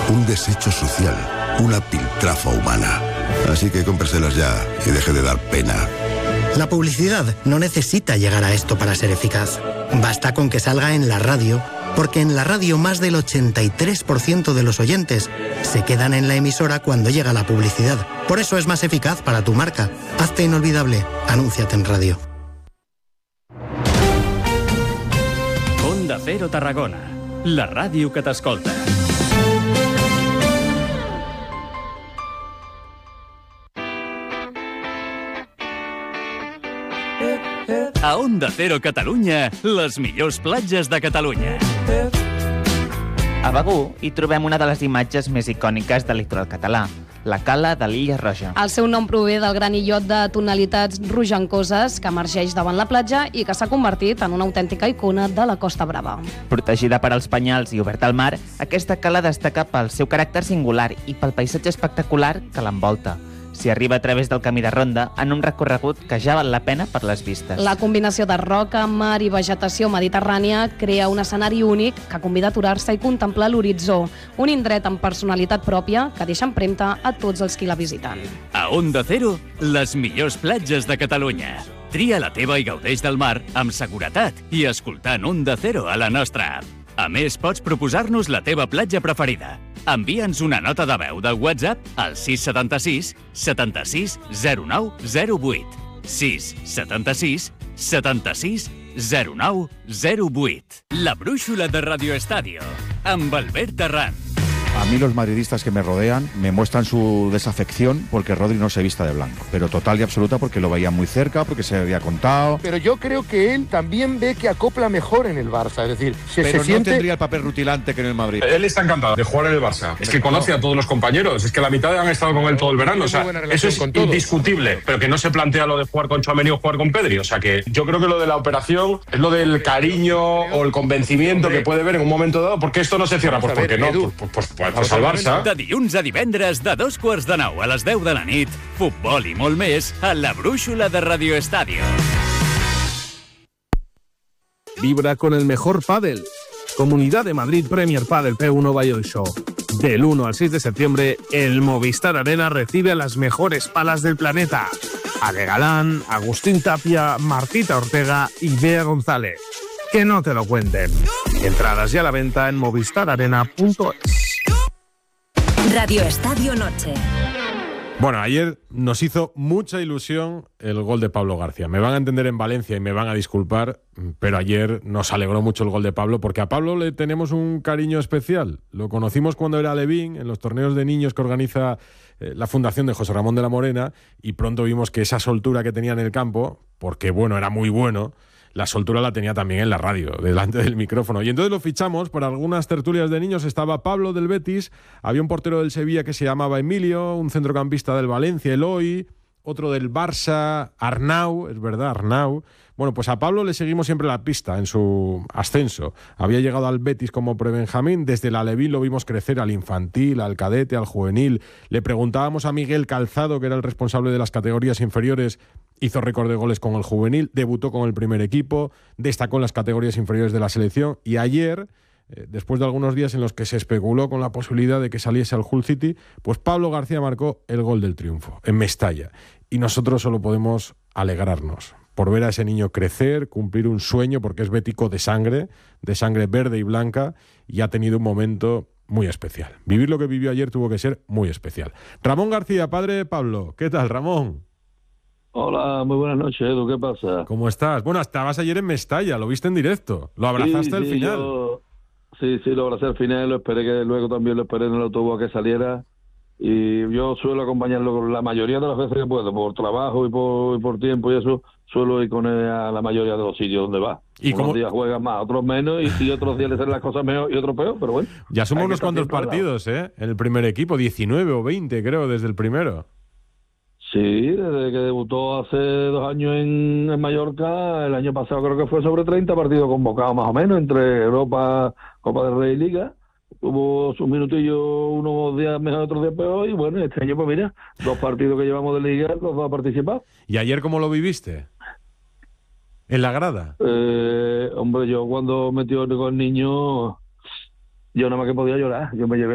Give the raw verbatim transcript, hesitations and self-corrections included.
un desecho social, una piltrafa humana. Así que cómpreselas ya y deje de dar pena. La publicidad no necesita llegar a esto para ser eficaz. Basta con que salga en la radio, porque en la radio más del ochenta y tres por ciento de los oyentes se quedan en la emisora cuando llega la publicidad. Por eso es más eficaz para tu marca. Hazte inolvidable. Anúnciate en radio. Onda Cero Tarragona, la ràdio que t'escolta. A Onda Cero Catalunya, les millors platges de Catalunya. A Begur hi trobem una de les imatges més icòniques del litoral català, la cala de l'Illa Roja. El seu nom prové del gran illot de tonalitats rogencoses que emergeix davant la platja i que s'ha convertit en una autèntica icona de la Costa Brava. Protegida per als penyals i oberta al mar, aquesta cala destaca pel seu caràcter singular i pel paisatge espectacular que l'envolta. S'hi arriba a través del camí de ronda en un recorregut que ja val la pena per les vistes. La combinació de roca, mar i vegetació mediterrània crea un escenari únic que convida a aturar-se i contemplar l'horitzó, un indret amb personalitat pròpia que deixa empremta a tots els qui la visiten. A Onda Cero, les millors platges de Catalunya. Tria la teva i gaudeix del mar amb seguretat i escoltant Onda Cero a la nostra app. A més, pots proposar-nos la teva platja preferida. Envia'ns una nota de veu de WhatsApp al sis setanta-sis setanta-sis zero nou zero vuit. sis setanta-sis setanta-sis zero nou zero vuit. La brúixola de Radio Estadio, amb Albert Terran. A mí los madridistas que me rodean me muestran su desafección porque Rodri no se vista de blanco, pero total y absoluta porque lo veían muy cerca, porque se había contado. Pero yo creo que él también ve que acopla mejor en el Barça, es decir, se, pero se no siente... tendría el papel rutilante que en el Madrid. Él está encantado de jugar en el Barça. Es que conoce a todos los compañeros, es que la mitad han estado con él todo el verano, o sea, eso es indiscutible, pero que no se plantea lo de jugar con Tchouaméni o jugar con Pedri, o sea que yo creo que lo de la operación es lo del cariño o el convencimiento que puede ver en un momento dado, porque esto no se cierra, pues porque no, pues, pues, pues, pues al Barça. De dilluns a divendres, de dos quarts de nou a les deu de la nit, futbol i molt més a la brúixola de Radio Estadio. Vibra con el mejor pádel. Comunidad de Madrid Premier Padel P uno Valladolid Show. Del uno al seis de septiembre, el Movistar Arena recibe a las mejores palas del planeta. Ale Galán, Agustín Tapia, Martita Ortega y Bea González. Que no te lo cuenten. Entradas ya a la venta en movistar arena punto es. Radio Estadio Noche. Bueno, ayer nos hizo mucha ilusión el gol de Pablo García. Me van a entender en Valencia y me van a disculpar, pero ayer nos alegró mucho el gol de Pablo, porque a Pablo le tenemos un cariño especial. Lo conocimos cuando era alevín, en los torneos de niños que organiza eh, la Fundación de José Ramón de la Morena, y pronto vimos que esa soltura que tenía en el campo, porque bueno, era muy bueno, la soltura la tenía también en la radio, delante del micrófono. Y entonces lo fichamos por algunas tertulias de niños. Estaba Pablo del Betis, había un portero del Sevilla que se llamaba Emilio, un centrocampista del Valencia, Eloy, otro del Barça, Arnau, es verdad, Arnau. Bueno, pues a Pablo le seguimos siempre la pista en su ascenso. Había llegado al Betis como prebenjamín, desde el alevín lo vimos crecer al infantil, al cadete, al juvenil. Le preguntábamos a Miguel Calzado, que era el responsable de las categorías inferiores, hizo récord de goles con el juvenil, debutó con el primer equipo, destacó en las categorías inferiores de la selección, y ayer, eh, después de algunos días en los que se especuló con la posibilidad de que saliese al Hull City, pues Pablo García marcó el gol del triunfo en Mestalla. Y nosotros solo podemos alegrarnos por ver a ese niño crecer, cumplir un sueño, porque es bético de sangre, de sangre verde y blanca, y ha tenido un momento muy especial. Vivir lo que vivió ayer tuvo que ser muy especial. Ramón García, padre de Pablo. ¿Qué tal, Ramón? Hola, muy buenas noches, Edu. ¿Qué pasa? ¿Cómo estás? Bueno, estabas ayer en Mestalla, lo viste en directo. Lo abrazaste sí, al sí, final. Yo... Sí, sí, lo abracé al final, lo esperé, que luego también lo esperé en el autobús a que saliera. Y yo suelo acompañarlo con la mayoría de las veces que puedo, por trabajo y por, y por tiempo y eso, suelo ir con él a la mayoría de los sitios donde va. ¿Y unos cómo... días juegan más, otros menos, y, y otros días le salen las cosas mejor y otros peor, pero bueno. Ya suma unos cuantos partidos, ¿eh? En el primer equipo, diecinueve o veinte, creo, desde el primero. Sí, desde que debutó hace dos años en, en Mallorca, el año pasado creo que fue sobre treinta partidos convocados más o menos, entre Europa, Copa del Rey y Liga. Tuvo sus minutillos unos días mejor, otros días peor, y bueno, este año pues mira, dos partidos que llevamos de Liga, los dos a participar. ¿Y ayer cómo lo viviste? ¿En la grada? Eh, hombre, yo cuando metió con el niño, yo nada más que podía llorar, yo me llevé